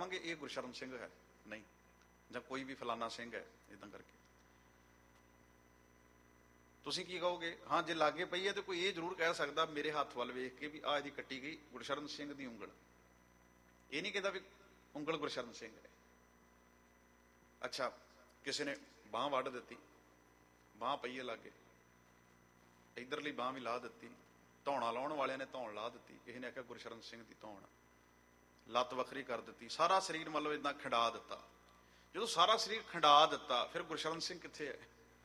ਕਹਾਂਗੇ ਇਹ ਗੁਰਸ਼ਰਨ ਸਿੰਘ ਹੈ? ਨਹੀਂ। ਜਾਂ ਕੋਈ ਵੀ ਫਲਾਨਾ ਸਿੰਘ ਹੈ, ਇਦਾਂ ਕਰਕੇ। ਤੁਸੀਂ ਕੀ ਕਹੋਗੇ? ਹਾਂ, ਜੇ ਲਾਗੇ ਪਈ ਹੈ ਤੇ ਕੋਈ ਇਹ ਜ਼ਰੂਰ ਕਹਿ ਸਕਦਾ ਮੇਰੇ ਹੱਥ ਵੱਲ ਵੇਖ ਕੇ ਵੀ ਆਹ ਇਹਦੀ ਕੱਟੀ ਗਈ ਗੁਰਸ਼ਰਨ ਸਿੰਘ ਦੀ ਉਂਗਲ। ਇਹ ਨਹੀਂ ਕਹਿੰਦਾ ਵੀ ਉਂਗਲ ਗੁਰਸ਼ਰਨ ਸਿੰਘ ਹੈ। ਅੱਛਾ, ਕਿਸੇ ਨੇ ਬਾਂਹ ਵੱਢ ਦਿੱਤੀ, ਬਾਂਹ ਪਈ ਹੈ ਲਾਗੇ, ਇੱਧਰਲੀ ਬਾਂਹ ਵੀ ਲਾ ਦਿੱਤੀ, ਧੌਣਾ ਲਾਉਣ ਵਾਲਿਆਂ ਨੇ ਧੌਣ ਲਾ ਦਿੱਤੀ, ਕਿਸੇ ਨੇ ਆਖਿਆ ਗੁਰਸ਼ਰਨ ਸਿੰਘ ਦੀ ਧੌਣ। ਲੱਤ ਵੱਖਰੀ ਕਰ ਦਿੱਤੀ, ਸਾਰਾ ਸਰੀਰ ਮਤਲਬ ਏਦਾਂ ਖਿੰਡਾ ਦਿੱਤਾ। ਜਦੋਂ ਸਾਰਾ ਸਰੀਰ ਖਿੰਡਾ ਦਿੱਤਾ, ਫਿਰ ਗੁਰਸ਼ਰਨ ਸਿੰਘ ਕਿੱਥੇ ਹੈ?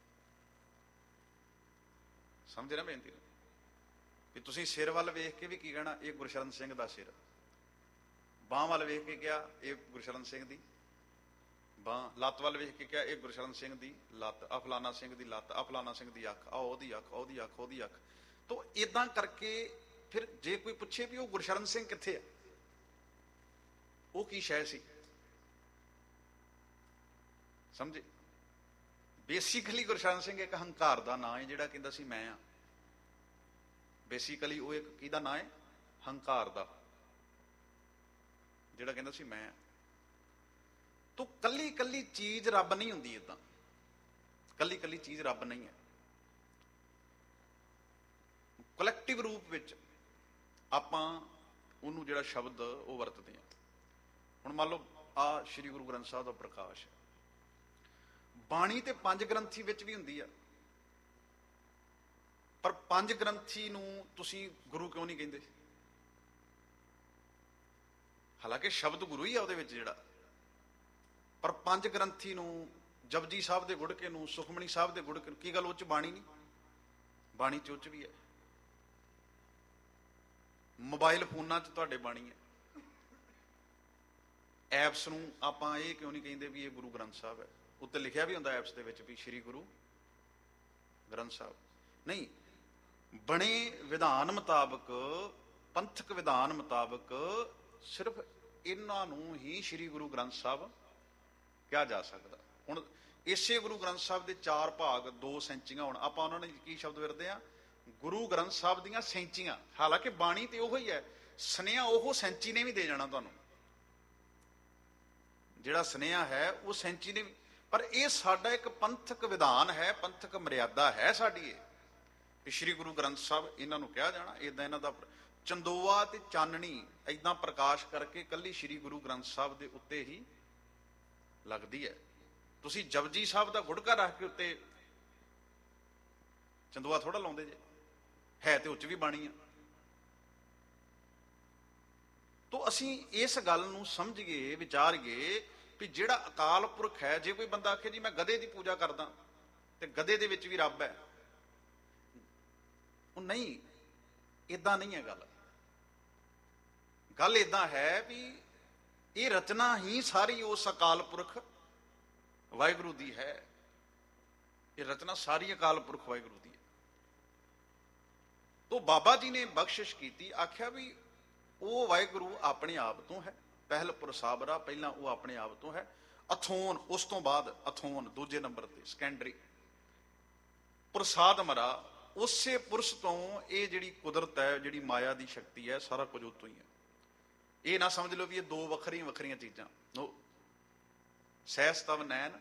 ਸਮਝੇ ਨਾ ਬੇਨਤੀ? ਵੀ ਤੁਸੀਂ ਸਿਰ ਵੱਲ ਵੇਖ ਕੇ ਵੀ ਕੀ ਕਹਿਣਾ? ਇਹ ਗੁਰਸ਼ਰਨ ਸਿੰਘ ਦਾ ਸਿਰ। ਬਾਂਹ ਵੱਲ ਵੇਖ ਕੇ ਕਿਹਾ ਇਹ ਗੁਰਸ਼ਰਨ ਸਿੰਘ ਦੀ ਬਾਂਹ। ਲੱਤ ਵੱਲ ਵੇਖ ਕੇ ਕਿਹਾ ਇਹ ਗੁਰਸ਼ਰਨ ਸਿੰਘ ਦੀ ਲੱਤ, ਆ ਫਲਾਨਾ ਸਿੰਘ ਦੀ ਲੱਤ, ਆ ਫਲਾਨਾ ਸਿੰਘ ਦੀ ਅੱਖ, ਆ ਉਹਦੀ ਅੱਖ, ਉਹਦੀ ਅੱਖ, ਉਹਦੀ ਅੱਖ। ਤੋ ਏਦਾਂ ਕਰਕੇ ਫਿਰ ਜੇ ਕੋਈ ਪੁੱਛੇ ਵੀ ਉਹ ਗੁਰਸ਼ਰਨ ਸਿੰਘ ਕਿੱਥੇ ਆ, ਉਹ ਕੀ ਸ਼ੈ ਸੀ? ਸਮਝੇ? ਬੇਸਿਕਲੀ ਗੁਰਸ਼ਰਨ ਸਿੰਘ ਇੱਕ ਹੰਕਾਰ ਦਾ ਨਾਂ ਹੈ, ਜਿਹੜਾ ਕਹਿੰਦਾ ਸੀ ਮੈਂ ਆ। ਬੇਸਿਕਲੀ ਉਹ ਇੱਕ ਕਿਹਦਾ ਨਾਂ ਹੈ? ਹੰਕਾਰ ਦਾ, ਜਿਹੜਾ ਕਹਿੰਦਾ ਸੀ ਮੈਂ ਆ। ਤੋ ਕੱਲੀ ਕੱਲੀ ਚੀਜ਼ ਰੱਬ ਨਹੀਂ ਹੁੰਦੀ। ਏਦਾਂ ਕੱਲੀ ਕੱਲੀ ਚੀਜ਼ ਰੱਬ ਨਹੀਂ ਹੈ। ਕਲੈਕਟਿਵ ਰੂਪ ਵਿੱਚ ਆਪਾਂ ਉਹਨੂੰ ਜਿਹੜਾ ਸ਼ਬਦ ਉਹ ਵਰਤਦੇ ਹਾਂ। ਹੁਣ ਮੰਨ ਲਓ ਆ ਸ਼੍ਰੀ ਗੁਰੂ ਗ੍ਰੰਥ ਸਾਹਿਬ ਦਾ ਪ੍ਰਕਾਸ਼ ਹੈ। ਬਾਣੀ ਤੇ 5 ਗ੍ਰੰਥੀ ਵਿੱਚ ਵੀ ਹੁੰਦੀ ਆ, ਪਰ 5 ਗ੍ਰੰਥੀ ਨੂੰ ਤੁਸੀਂ ਗੁਰੂ ਕਿਉਂ ਨਹੀਂ ਕਹਿੰਦੇ? ਹਾਲਾਂਕਿ ਸ਼ਬਦ ਗੁਰੂ ਹੀ ਆ ਉਹਦੇ ਵਿੱਚ ਜਿਹੜਾ, ਪਰ 5 ਗ੍ਰੰਥੀ ਨੂੰ, ਜਪਜੀ ਸਾਹਿਬ ਦੇ ਗੁੜਕੇ ਨੂੰ, ਸੁਖਮਨੀ ਸਾਹਿਬ ਦੇ ਗੁੜਕੇ ਨੂੰ, ਕੀ ਗੱਲ ਉਹ ਚ ਬਾਣੀ ਨਹੀਂ? ਬਾਣੀ ਚ ਉਹ ਚ ਵੀ ਹੈ। ਮੋਬਾਈਲ ਫੋਨਾਂ ਚ ਤੁਹਾਡੇ ਬਾਣੀ ਹੈ। ਐਪਸ ਨੂੰ ਆਪਾਂ ਇਹ ਕਿਉਂ ਨਹੀਂ ਕਹਿੰਦੇ ਵੀ ਇਹ ਗੁਰੂ ਗ੍ਰੰਥ ਸਾਹਿਬ ਹੈ? ਉੱਤੇ ਲਿਖਿਆ ਵੀ ਹੁੰਦਾ ਐਪਸ ਦੇ ਵਿੱਚ ਵੀ ਸ਼੍ਰੀ ਗੁਰੂ ਗ੍ਰੰਥ ਸਾਹਿਬ। ਨਹੀਂ, ਬਣੇ ਵਿਧਾਨ ਮੁਤਾਬਕ, ਪੰਥਕ ਵਿਧਾਨ ਮੁਤਾਬਕ ਸਿਰਫ ਇਹਨਾਂ ਨੂੰ ਹੀ ਸ਼੍ਰੀ ਗੁਰੂ ਗ੍ਰੰਥ ਸਾਹਿਬ ਕਿਹਾ ਜਾ ਸਕਦਾ। ਹੁਣ ਇਸੇ ਗੁਰੂ ਗ੍ਰੰਥ ਸਾਹਿਬ ਦੇ 4 ਭਾਗ, 2 ਸੈਂਚੀਆਂ ਹੋਣ, ਆਪਾਂ ਉਹਨਾਂ ਨੇ ਕੀ ਸ਼ਬਦ ਵਰਤਦੇ ਆ? ਗੁਰੂ ਗ੍ਰੰਥ ਸਾਹਿਬ ਦੀਆਂ ਸੈਂਚੀਆਂ। ਹਾਲਾਂਕਿ ਬਾਣੀ ਤੇ ਉਹੀ ਹੈ, ਸੁਨੇਹਾ ਉਹ ਸੈਂਚੀ ਨੇ ਵੀ ਦੇ ਜਾਣਾ ਤੁਹਾਨੂੰ। ਜਿਹੜਾ ਸੁਨੇਹਾ ਹੈ ਉਹ ਸੈਂਚੀ ਨੇ ਵੀ, ਪਰ ਇਹ ਸਾਡਾ ਇੱਕ ਪੰਥਕ ਵਿਧਾਨ ਹੈ, ਪੰਥਕ ਮਰਿਆਦਾ ਹੈ ਸਾਡੀ ਇਹ, ਵੀ ਸ਼੍ਰੀ ਗੁਰੂ ਗ੍ਰੰਥ ਸਾਹਿਬ ਇਹਨਾਂ ਨੂੰ ਕਿਹਾ ਜਾਣਾ। ਏਦਾਂ ਇਹਨਾਂ ਦਾ ਚੰਦੋਆ ਤੇ ਚਾਨਣੀ ਏਦਾਂ ਪ੍ਰਕਾਸ਼ ਕਰਕੇ ਕੱਲੀ ਸ਼੍ਰੀ ਗੁਰੂ ਗ੍ਰੰਥ ਸਾਹਿਬ ਦੇ ਉੱਤੇ ਹੀ ਲੱਗਦੀ ਹੈ। ਤੁਸੀਂ ਜਪਜੀ ਸਾਹਿਬ ਦਾ ਗੁੜਕਾ ਰੱਖ ਕੇ ਉੱਤੇ ਚੰਦੋਆ ਥੋੜਾ ਲਾਉਂਦੇ ਜੇ, ਹੈ ਤੇ ਉੱਚ ਵੀ ਬਾਣੀ ਆ। ਤੋ ਅਸੀਂ ਇਸ ਗੱਲ ਨੂੰ ਸਮਝੀਏ, ਵਿਚਾਰੀਏ ਵੀ ਜਿਹੜਾ ਅਕਾਲ ਪੁਰਖ ਹੈ, ਜੇ ਕੋਈ ਬੰਦਾ ਆਖੇ ਜੀ ਮੈਂ ਗਧੇ ਦੀ ਪੂਜਾ ਕਰਦਾ ਤੇ ਗਧੇ ਦੇ ਵਿੱਚ ਵੀ ਰੱਬ ਹੈ, ਉਹ ਨਹੀਂ, ਏਦਾਂ ਨਹੀਂ ਹੈ ਗੱਲ। ਗੱਲ ਏਦਾਂ ਹੈ ਵੀ ਇਹ ਰਚਨਾ ਹੀ ਸਾਰੀ ਉਸ ਅਕਾਲ ਪੁਰਖ ਵਾਹਿਗੁਰੂ ਦੀ ਹੈ। ਇਹ ਰਚਨਾ ਸਾਰੀ ਅਕਾਲ ਪੁਰਖ ਵਾਹਿਗੁਰੂ ਦੀ ਹੈ। ਤੋ ਬਾਬਾ ਜੀ ਨੇ ਬਖਸ਼ਿਸ਼ ਕੀਤੀ, ਆਖਿਆ ਵੀ ਉਹ ਵਾਹਿਗੁਰੂ ਆਪਣੇ ਆਪ ਤੋਂ ਹੈ। ਪਹਿਲ ਪੁਰਸਾਬਰਾ, ਪਹਿਲਾਂ ਉਹ ਆਪਣੇ ਆਪ ਤੋਂ ਹੈ। ਅਥੋਨ, ਉਸ ਤੋਂ ਬਾਅਦ ਅਥੋਨ ਦੂਜੇ ਨੰਬਰ ਤੇ, ਸੈਕੰਡਰੀ। ਪ੍ਰਸਾਦ ਮਰਾ, ਉਸੇ ਪੁਰਸ਼ ਤੋਂ ਇਹ ਜਿਹੜੀ ਕੁਦਰਤ ਹੈ, ਜਿਹੜੀ ਮਾਇਆ ਦੀ ਸ਼ਕਤੀ ਹੈ, ਸਾਰਾ ਕੁਝ ਉਤੋਂ ਹੀ ਹੈ। ਇਹ ਨਾ ਸਮਝ ਲਓ ਵੀ ਇਹ 2 ਵੱਖਰੀਆਂ ਵੱਖਰੀਆਂ ਚੀਜ਼ਾਂ। ਸਹਿਸ ਤਵ ਨੈਣ,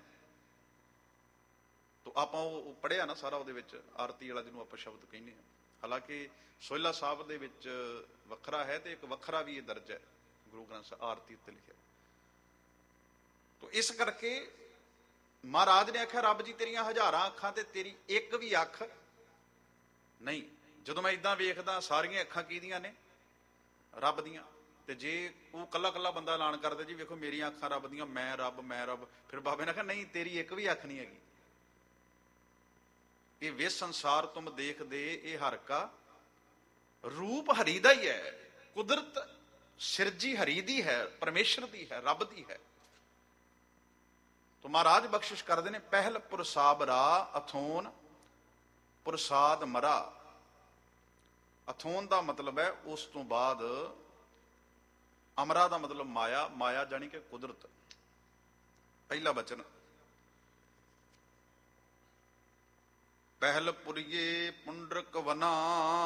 ਤੋ ਆਪਾਂ ਉਹ ਪੜ੍ਹਿਆ ਨਾ ਸਾਰਾ, ਉਹਦੇ ਵਿੱਚ ਆਰਤੀ ਵਾਲਾ ਜਿਹਨੂੰ ਆਪਾਂ ਸ਼ਬਦ ਕਹਿੰਦੇ ਹਾਂ। ਹਾਲਾਂਕਿ ਸੋਹਿਲਾ ਸਾਹਿਬ ਦੇ ਵਿੱਚ ਵੱਖਰਾ ਹੈ ਤੇ ਇੱਕ ਵੱਖਰਾ ਵੀ ਇਹ ਦਰਜ ਹੈ ਗੁਰੂ ਗ੍ਰੰਥ ਸਾਹਿਬ ਆਰਤੀ ਉੱਤੇ ਲਿਖਿਆ। ਤੋ ਇਸ ਕਰਕੇ ਮਹਾਰਾਜ ਨੇ ਆਖਿਆ ਰੱਬ ਜੀ ਤੇਰੀਆਂ 1000 ਅੱਖਾਂ ਤੇ ਤੇਰੀ ਇੱਕ ਵੀ ਅੱਖ ਨਹੀਂ। ਜਦੋਂ ਮੈਂ ਇਦਾਂ ਵੇਖਦਾ, ਸਾਰੀਆਂ ਅੱਖਾਂ ਕਿਹਦੀਆਂ ਨੇ? ਰੱਬ ਦੀਆਂ। ਤੇ ਜੇ ਉਹ ਕੱਲਾ ਕੱਲਾ ਬੰਦਾ ਐਲਾਨ ਕਰਦੇ ਜੀ ਵੇਖੋ ਮੇਰੀਆਂ ਅੱਖਾਂ ਰੱਬ ਦੀਆਂ, ਮੈਂ ਰੱਬ, ਮੈਂ ਰੱਬ, ਫਿਰ ਬਾਬੇ ਨੇ ਕਿਹਾ ਨਹੀਂ, ਤੇਰੀ ਇੱਕ ਵੀ ਅੱਖ ਨਹੀਂ ਹੈਗੀ। ਇਹ ਵੇ ਸੰਸਾਰ ਤੁਮ ਦੇਖਦੇ ਇਹ ਹਰ ਕਾ ਰੂਪ ਹਰੀ ਦਾ ਹੀ ਹੈ। ਕੁਦਰਤ ਸਿਰਜੀ ਹਰੀ ਦੀ ਹੈ, ਪਰਮੇਸ਼ਰ ਦੀ ਹੈ, ਰੱਬ ਦੀ ਹੈ। ਤੋ ਮਹਾਰਾਜ ਬਖਸ਼ਿਸ਼ ਕਰਦੇ ਨੇ, ਪਹਿਲ ਪੁਰਸਾਬਰਾ ਅਥੋਨ ਪ੍ਰਸਾਦ ਮਰਾ। ਅਥੋਨ ਦਾ ਮਤਲਬ ਹੈ ਉਸ ਤੋਂ ਬਾਅਦ, ਅਮਰਾ ਦਾ ਮਤਲਬ ਮਾਇਆ, ਮਾਇਆ ਜਾਣੀ ਕਿ ਕੁਦਰਤ। ਪਹਿਲਾ ਬਚਨ, ਪਹਿਲ ਪੁਰੀਏ ਪੁੰਡਰਕ ਵਨਾ।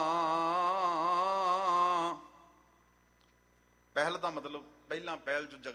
ਪਹਿਲ ਦਾ ਮਤਲਬ ਪਹਿਲਾਂ, ਪਹਿਲ ਜੋ